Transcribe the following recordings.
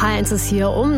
HR1 ist hier um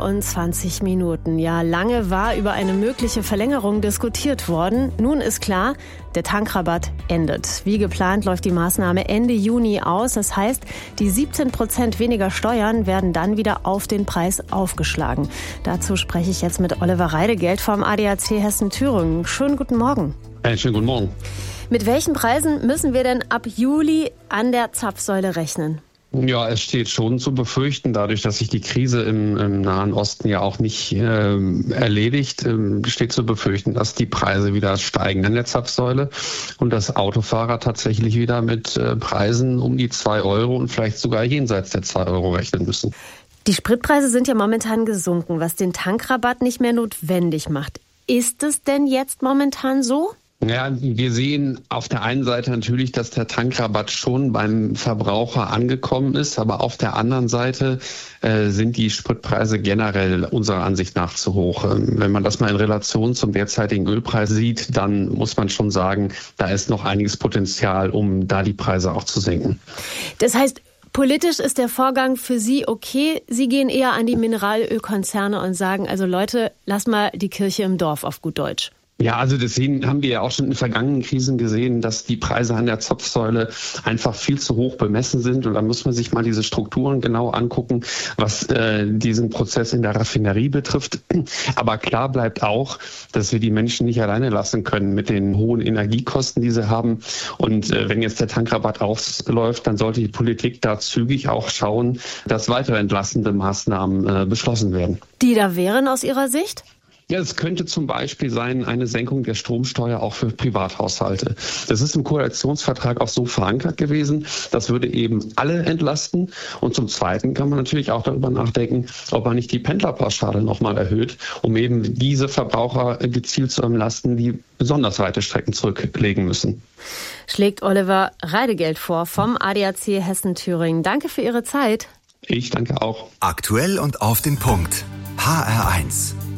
9:20 Uhr. Ja, lange war über eine mögliche Verlängerung diskutiert worden. Nun ist klar, der Tankrabatt endet. Wie geplant läuft die Maßnahme Ende Juni aus. Das heißt, die 17% weniger Steuern werden dann wieder auf den Preis aufgeschlagen. Dazu spreche ich jetzt mit Oliver Reidegeld vom ADAC Hessen-Thüringen. Schönen guten Morgen. Schönen guten Morgen. Mit welchen Preisen müssen wir denn ab Juli an der Zapfsäule rechnen? Ja, es steht schon zu befürchten, dadurch, dass sich die Krise im Nahen Osten ja auch nicht erledigt, steht zu befürchten, dass die Preise wieder steigen an der Zapfsäule und dass Autofahrer tatsächlich wieder mit Preisen um die 2 Euro und vielleicht sogar jenseits der 2 Euro rechnen müssen. Die Spritpreise sind ja momentan gesunken, was den Tankrabatt nicht mehr notwendig macht. Ist es denn jetzt momentan so? Ja, wir sehen auf der einen Seite natürlich, dass der Tankrabatt schon beim Verbraucher angekommen ist, aber auf der anderen Seite sind die Spritpreise generell unserer Ansicht nach zu hoch. Wenn man das mal in Relation zum derzeitigen Ölpreis sieht, dann muss man schon sagen, da ist noch einiges Potenzial, um da die Preise auch zu senken. Das heißt, politisch ist der Vorgang für Sie okay. Sie gehen eher an die Mineralölkonzerne und sagen, also Leute, lass mal die Kirche im Dorf auf gut Deutsch. Ja, also deswegen haben wir ja auch schon in vergangenen Krisen gesehen, dass die Preise an der Zapfsäule einfach viel zu hoch bemessen sind. Und da muss man sich mal diese Strukturen genau angucken, was diesen Prozess in der Raffinerie betrifft. Aber klar bleibt auch, dass wir die Menschen nicht alleine lassen können mit den hohen Energiekosten, die sie haben. Und wenn jetzt der Tankrabatt ausläuft, dann sollte die Politik da zügig auch schauen, dass weitere entlastende Maßnahmen beschlossen werden. Die da wären aus Ihrer Sicht? Ja, es könnte zum Beispiel sein, eine Senkung der Stromsteuer auch für Privathaushalte. Das ist im Koalitionsvertrag auch so verankert gewesen. Das würde eben alle entlasten. Und zum Zweiten kann man natürlich auch darüber nachdenken, ob man nicht die Pendlerpauschale nochmal erhöht, um eben diese Verbraucher gezielt zu entlasten, die besonders weite Strecken zurücklegen müssen. Schlägt Oliver Reidegeld vor vom ADAC Hessen-Thüringen. Danke für Ihre Zeit. Ich danke auch. Aktuell und auf den Punkt. HR1.